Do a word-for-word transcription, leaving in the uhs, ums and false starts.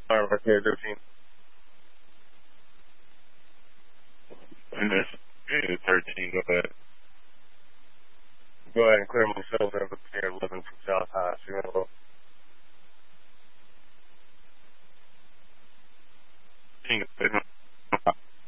All right, yeah, thirteen. And this is thirteen, go ahead. Go ahead and clear myself in for Pier eleven from South High. So you're gonna go.